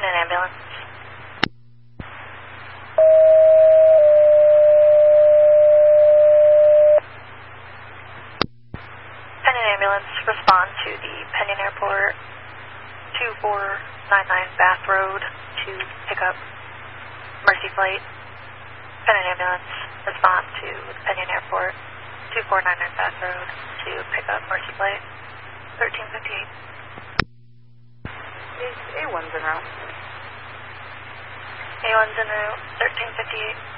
Send an ambulance. Send an ambulance. Respond to the Penn Airport 2499 Bath Road to pick up Mercy Flight. Send an ambulance. Respond to the Penn Airport 2499 Bath Road to pick up Mercy Flight 1358. A1's en route. A1's en route 1358.